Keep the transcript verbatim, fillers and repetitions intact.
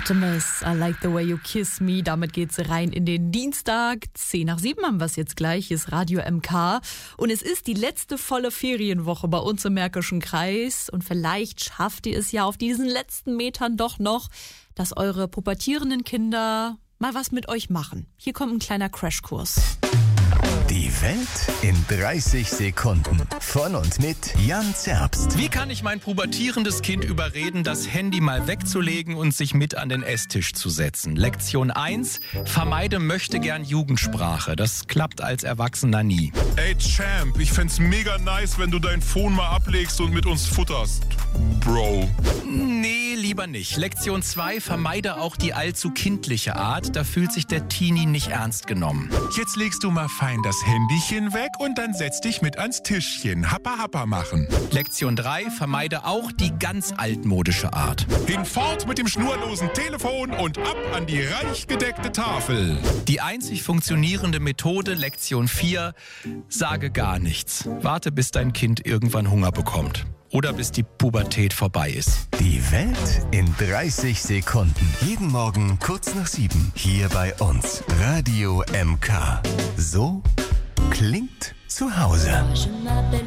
Optimus, I like the way you kiss me. Damit geht's rein in den Dienstag. Zehn nach sieben haben wir es jetzt gleich. Hier ist Radio M K. Und es ist die letzte volle Ferienwoche bei uns im Märkischen Kreis. Und vielleicht schafft ihr es ja auf diesen letzten Metern doch noch, dass eure pubertierenden Kinder mal was mit euch machen. Hier kommt ein kleiner Crashkurs. Die Welt in dreißig Sekunden. Von und mit Jan Zerbst. Wie kann ich mein pubertierendes Kind überreden, das Handy mal wegzulegen und sich mit an den Esstisch zu setzen? Lektion eins. Vermeide möchte gern Jugendsprache. Das klappt als Erwachsener nie. Ey Champ, ich fänd's mega nice, wenn du dein Phone mal ablegst und mit uns futterst. Bro. Nee, lieber nicht. Lektion zwei. Vermeide auch die allzu kindliche Art. Da fühlt sich der Teenie nicht ernst genommen. Jetzt legst du mal fein das Handychen weg und dann setz dich mit ans Tischchen. Happa happa machen. Lektion drei. Vermeide auch die ganz altmodische Art. Hinfort mit dem schnurlosen Telefon und ab an die reich gedeckte Tafel. Die einzig funktionierende Methode, Lektion vier. Sage gar nichts. Warte, bis dein Kind irgendwann Hunger bekommt. Oder bis die Pubertät vorbei ist. Die Welt in dreißig Sekunden. Jeden Morgen kurz nach sieben. Hier bei uns. Radio M K. So klingt zu Hause.